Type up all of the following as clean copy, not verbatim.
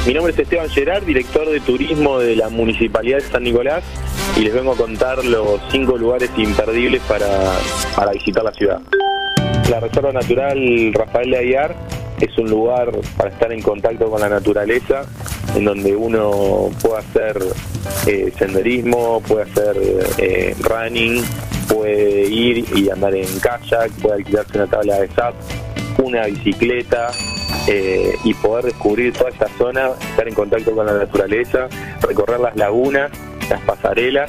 Mi nombre es Esteban Gerard, director de turismo de la Municipalidad de San Nicolás, y les vengo a contar los 5 lugares imperdibles para visitar la ciudad. La Reserva Natural Rafael de Aguiar es un lugar para estar en contacto con la naturaleza, en donde uno puede hacer senderismo, puede hacer running, puede ir y andar en kayak, puede alquilarse una tabla de SUP, una bicicleta, y poder descubrir toda esta zona, estar en contacto con la naturaleza, recorrer las lagunas, las pasarelas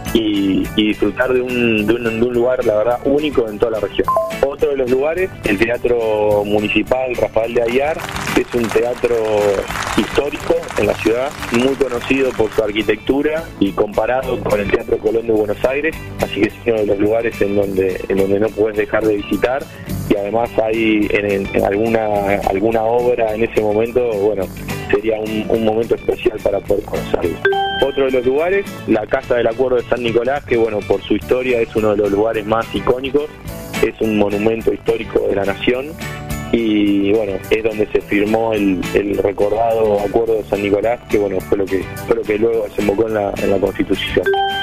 y disfrutar de un lugar, la verdad, único en toda la región. Otro de los lugares, el Teatro Municipal Rafael de Aguiar, es un teatro histórico en la ciudad, muy conocido por su arquitectura y comparado con el Teatro Colón de Buenos Aires, así que es uno de los lugares en donde no puedes dejar de visitar, y además hay en alguna obra en ese momento, bueno, sería un momento especial para poder conocerlo. Otro de los lugares, la Casa del Acuerdo de San Nicolás, que bueno, por su historia es uno de los lugares más icónicos, es un monumento histórico de la nación, y bueno, es donde se firmó el recordado Acuerdo de San Nicolás, que bueno, fue lo que luego desembocó en la Constitución.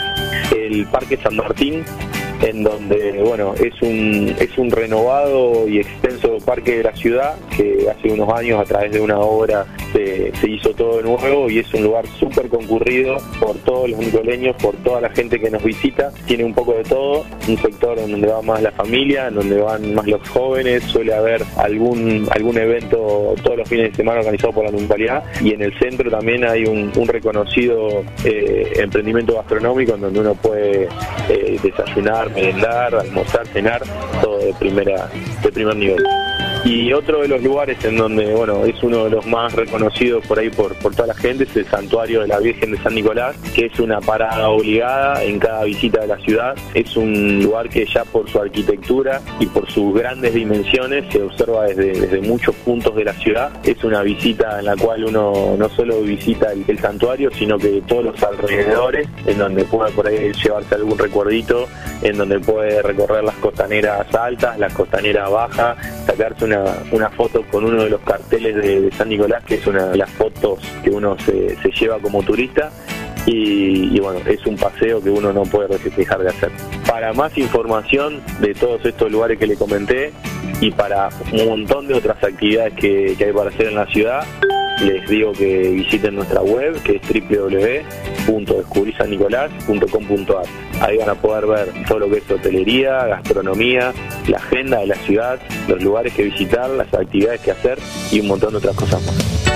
El Parque San Martín, en donde bueno, es un renovado y extenso parque de la ciudad, que hace unos años a través de una obra se hizo todo de nuevo, y es un lugar súper concurrido por todos los nicoleños, por toda la gente que nos visita. Tiene un poco de todo, un sector en donde va más la familia, en donde van más los jóvenes, suele haber algún evento todos los fines de semana organizado por la municipalidad, y en el centro también hay un reconocido emprendimiento gastronómico en donde uno puede desayunar, merendar, almorzar, cenar, todo de primer nivel. Y otro de los lugares en donde, bueno, es uno de los más reconocidos por ahí por toda la gente, es el Santuario de la Virgen de San Nicolás, que es una parada obligada en cada visita de la ciudad. Es un lugar que ya por su arquitectura y por sus grandes dimensiones se observa desde muchos puntos de la ciudad. Es una visita en la cual uno no solo visita el santuario, sino que todos los alrededores, en donde puede por ahí llevarse algún recuerdito, en donde puede recorrer las costaneras altas, las costaneras bajas, sacarse una foto con uno de los carteles de San Nicolás, que es una de las fotos que uno se lleva como turista, y bueno, es un paseo que uno no puede dejar de hacer. Para más información de todos estos lugares que le comenté y para un montón de otras actividades que hay para hacer en la ciudad, les digo que visiten nuestra web, que es www.descubrirsannicolás.com.ar. Ahí van a poder ver todo lo que es hotelería, gastronomía, la agenda de la ciudad, los lugares que visitar, las actividades que hacer y un montón de otras cosas más.